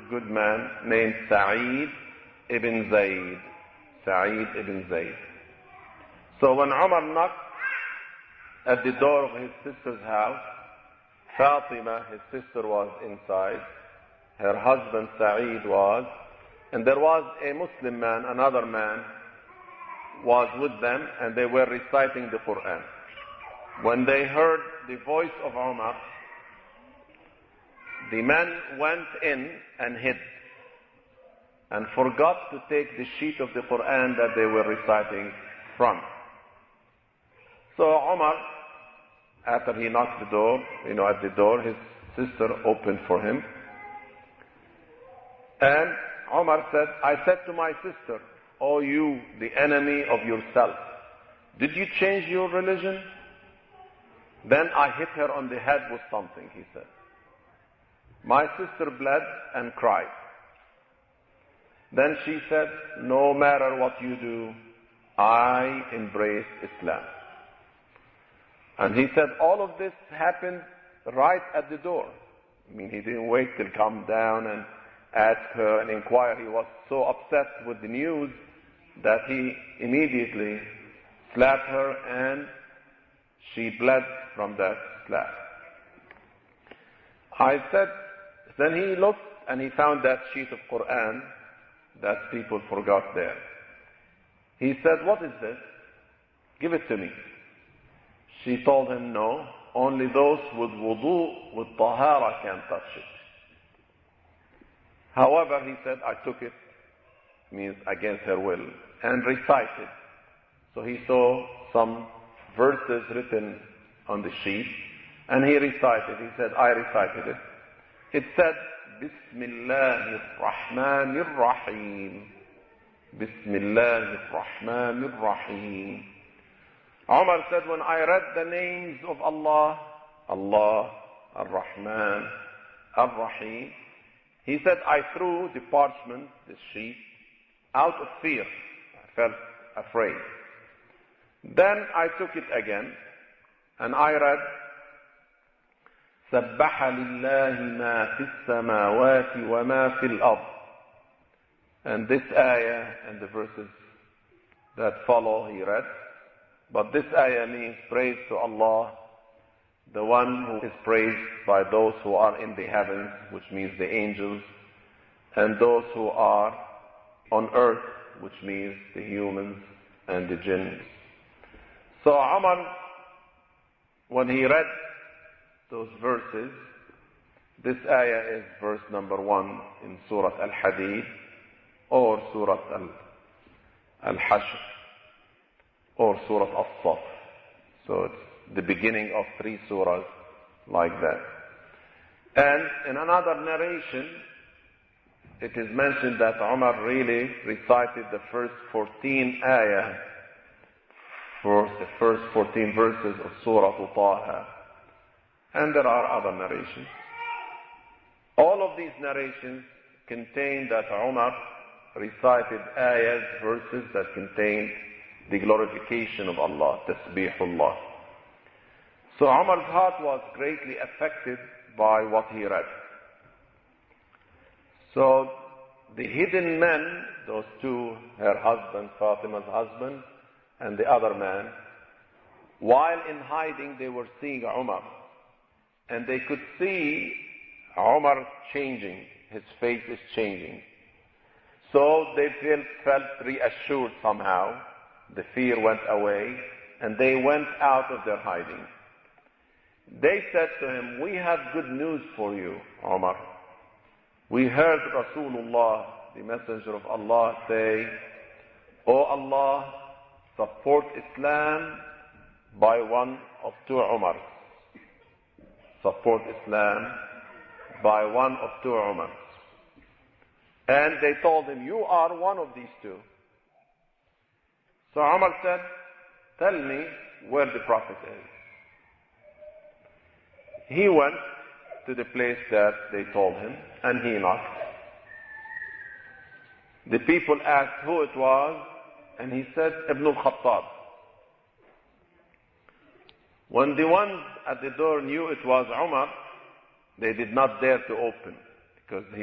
good man named Sa'id ibn Zayd. Sa'id ibn Zayd. So when Umar knocked at the door of his sister's house, Fatima, his sister, was inside. Her husband Sa'id was. And there was a Muslim man, another man, was with them, and they were reciting the Quran. When they heard the voice of Umar, the men went in and hid and forgot to take the sheet of the Quran that they were reciting from. So Umar, after he knocked the door, at the door, his sister opened for him. And Umar said, I said to my sister, "O you, the enemy of yourself, did you change your religion?" Then I hit her on the head with something, he said. My sister bled and cried. Then she said, "No matter what you do, I embrace Islam." And he said all of this happened right at the door. He didn't wait till come down and ask her and inquire. He was so upset with the news that he immediately slapped her, and she bled from that slap. I said, then he looked and he found that sheet of Quran that people forgot there. He said, "What is this? Give it to me." She told him, "No, only those with wudu, with tahara can touch it." However, he said, I took it, means against her will, and recited. So he saw some verses written on the sheet, and he recited. He said, I recited it. It said, Bismillahir Rahmanir Rahim. Bismillahir Rahmanir Rahim. Umar said, when I read the names of Allah, Allah, Ar-Rahman, Ar-Rahim, he said, I threw the parchment, the sheet, out of fear. I felt afraid. Then I took it again, and I read, سَبَّحَ لِلَّهِ مَا فِي السَّمَاوَاتِ وَمَا فِي الْأَرْضِ. And this ayah and the verses that follow, he read. But this ayah means praise to Allah, the one who is praised by those who are in the heavens, which means the angels, and those who are on earth, which means the humans and the jinns. So Umar, when he read those verses, this ayah is verse number 1 in Surah Al-Hadid or Surah Al-Hashr or Surah Al-Saf. So it's the beginning of 3 surahs like that. And in another narration, it is mentioned that Umar really recited the first 14 ayah, for the first 14 verses of Surah Taha. And there are other narrations. All of these narrations contain that Umar recited ayahs, verses that contain the glorification of Allah, Tasbihullah. So Umar's heart was greatly affected by what he read. So the hidden men, those two, her husband, Fatima's husband, and the other man, while in hiding they were seeing Umar. And they could see Umar changing, his face is changing. So they felt reassured somehow. The fear went away, and they went out of their hiding. They said to him, we have good news for you, Umar. We heard Rasulullah, the Messenger of Allah, say, O Allah, support Islam by one of 2 Umars. Support Islam by one of 2 Umars. And they told him, you are one of these 2. So Umar said, tell me where the Prophet is. He went to the place that they told him, and he knocked. The people asked who it was, and he said, Ibn al-Khattab. When the ones at the door knew it was Umar, they did not dare to open, because he